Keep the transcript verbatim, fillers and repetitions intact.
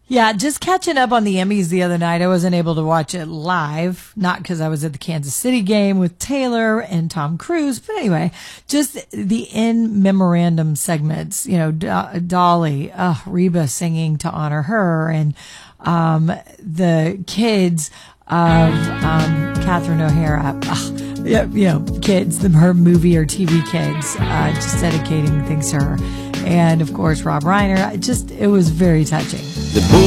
Yeah, just catching up on the Emmys the other night. I wasn't able to watch it live, not because I was at the Kansas City game with Taylor and Tom Cruise, but anyway, just the in memorandum segments, you know, Do- Dolly, uh, Reba singing to honor her, and um, the kids of um, Catherine O'Hara, ugh, yeah, you know, kids, the, her movie or T V kids, uh, just dedicating things to her. And of course, Rob Reiner. Just, it was very touching. The